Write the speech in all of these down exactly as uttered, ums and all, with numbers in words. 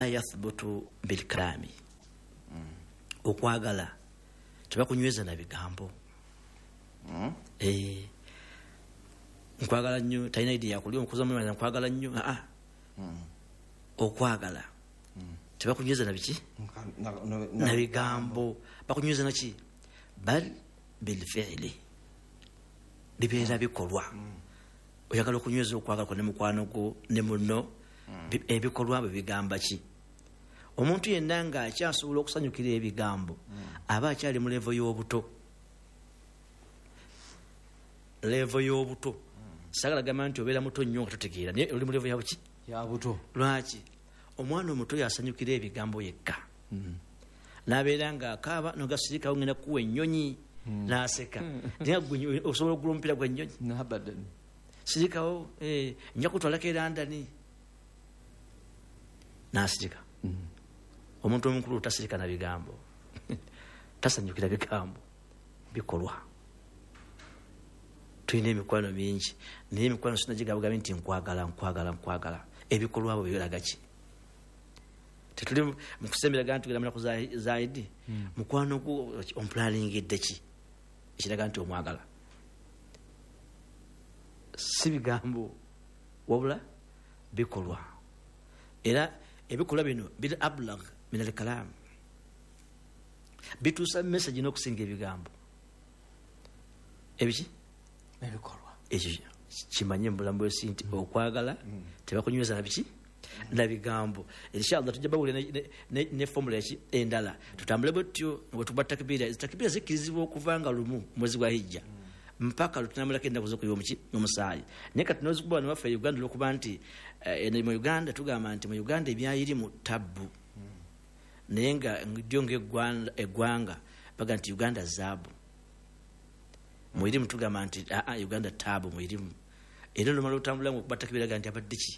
yathbutu bil kalami okwagala tebakunyweza na bigambo mm. eh nkwagala nnyo talina idea yakuli omukozi omulala nkwagala nnyo a a mm. okwagala mm. tebakunyweza na biki na, na, na, na bigambo bakunyweza na ki bal bil fi'li bibeera bikolwa mm. oyagala okunyweza okwagala kwa ne mukwano gwo ne munno mm. ebikolwa bwe bigamba ki omuntu yenna nga akyasobola okusanyukira ebigambo mm. aba akyali mu levo y'obuto levo y'obuto mm. sagala gamba nti obeera muto nnyo nga totegeera naye oli mu levo yabuki ya buto lwaki omwana omuto yasanyukira ebigambo yekka mm. n'abeera nga akaaba nogasirikawo ngenda kuwa ennyonyi mm. n'aseka naye mm. osobola okugula omupiira gw'ennyonyi n'abadan sirikawo eh, nja kutwalako erandani n'asirika mm. omuntu omukulu tasirika na bigambo tasanyukira bigambo bikolwa tulina emikwano mingi naye emikwano sina gigabugabe nti nkwagala nkwagala nkwagala ebikolwa abo biraga ki tetuli mukusemberaga nti tugenda ku zaidi mm. mukwano gwo omplaningidde ki ekiraga nti omwagala si bigambo wabula bikolwa era ebikolwa bino bil ablag min al kalam bituusa message n'okusinga ebigambo ebiki ebikolwa ekyo kimanye mu bulamu bw'ensi nti okwagala tebakunyweza na biki na bigambo inshallah tujja bawulira ne, ne, ne formula eki endala tutambule bwetyo bwe tuba takbira takbira zikirizibwa okuvanga lumu mwezi gwa hijja mpaka lutunamulako ennaku z'okuyiwa omuki n'omusaayi naye kati nozikuba newaffe e uganda olwokuba nti uh, mu uganda tugamba nti mu uganda ebyayiri mu tabbu mm. naye nga ddyo ngaeggwanga baga nti uganda zaabu mm. muirimu tugamba nti aa uganda taabu muirimu era nomala otambula okuba takibiraga nti abadde ki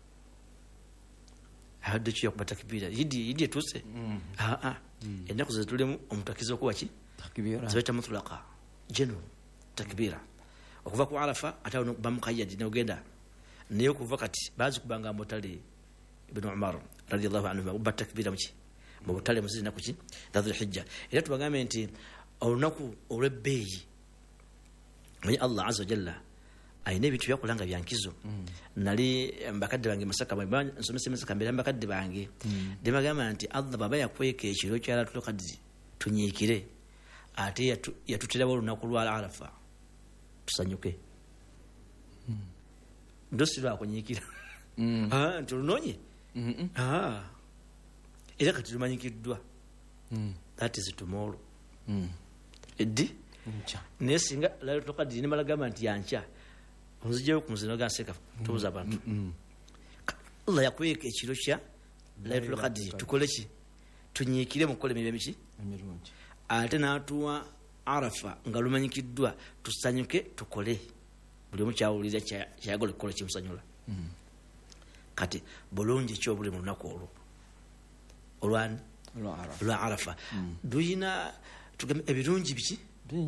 abadde ki yakuba takibira yidi yidi etuuse mm. aa mm. ennaku zetulimu omutakiza okuba ki takibira zabaita mutlaka general takbira okuva ku arafa atawo nokuba mukayyadi nogenda naye okuva kati bazi kubanga mutali ibn umar radiyallahu anhu ubba takbira muki mu butale muziri nakuki dhul hijja era tubagambe nti olunaku olw'ebbeeyi mwenye allah azza jalla ayina ebintu byakulanga byankizo mm. nali mbakadde bange masaka nsomesa masaka mbere mbakadde bange mm. demagamba nti allah baba yakweka ekiro kyala tulokadi tunyiikire ate yatu, yatuterawo olunaku lwa arafa tusanyuke mm. ndosi lwakunyiikira mm. ah, nti olunonye mm -mm. ah. era kati lumanyikiddwa mm. that is tomorrow mm. eddi ncha naye singa lalo tokadi nimala gamba nti yancha onzijeyo ku muzino gaseka tubuza abantu mm. Allah yakweka ekiro kya lalo tokadi tukole ki tunyiikire mukole mibye miki emirungi ate n'atuwa arafa nga lumanyikiddwa tusanyuke tukole buli omu kyawulira kyayagala okukola kimusanyula mm. kati bulungi kyo buli mu lunaku olwo olwani olwa arafa, olwa arafa. Mm. duyina tugambe ebirungi biki